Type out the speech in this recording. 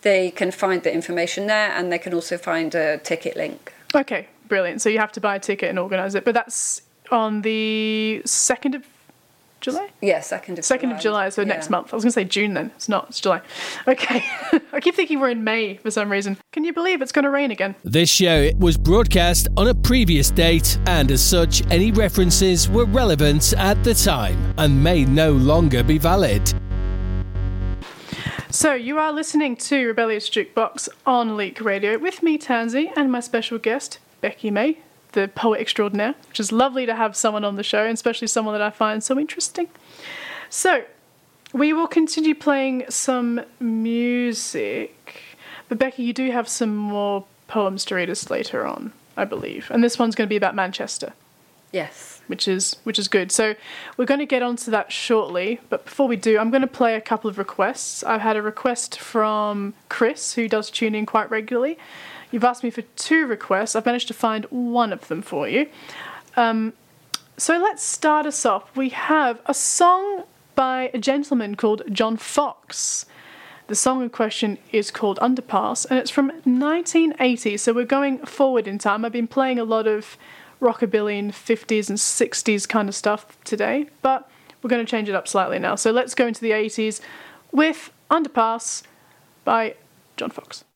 they can find the information there, and they can also find a ticket link. Okay, brilliant. So you have to buy a ticket and organise it. But that's on the 2nd of July? Yeah, 2nd of July. 2nd of July, so next month. I was going to say June then. It's not, it's July. Okay. I keep thinking we're in May for some reason. Can you believe it's going to rain again? This show was broadcast on a previous date, and as such, any references were relevant at the time and may no longer be valid. So you are listening to Rebellious Jukebox on Leak Radio with me, Tansy, and my special guest, Becky May, the poet extraordinaire, which is lovely to have someone on the show, and especially someone that I find so interesting. So, we will continue playing some music, but Becky, you do have some more poems to read us later on, I believe, and this one's going to be about Manchester. Yes. Which is good. So we're going to get onto that shortly, but before we do, I'm going to play a couple of requests. I've had a request from Chris, who does tune in quite regularly. You've asked me for 2 requests. I've managed to find one of them for you. So let's start us off. We have a song by a gentleman called John Fox. The song in question is called Underpass, and it's from 1980, so we're going forward in time. I've been playing a lot of rockabilly and 50s and 60s kind of stuff today, but we're going to change it up slightly now. So let's go into the 80s with Underpass by John Fox.